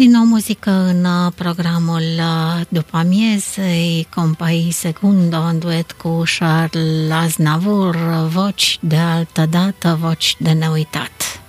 Din nou muzică în programul după amiezei, Companii Secundă, în duet cu Charles Aznavour, voci de altă dată, voci de neuitat.